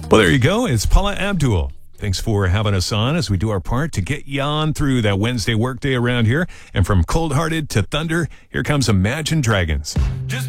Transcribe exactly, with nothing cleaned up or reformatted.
Well, there you go. It's Paula Abdul. Thanks for having us on as we do our part to get you on through that Wednesday workday around here. And from cold-hearted to thunder, here comes Imagine Dragons. Just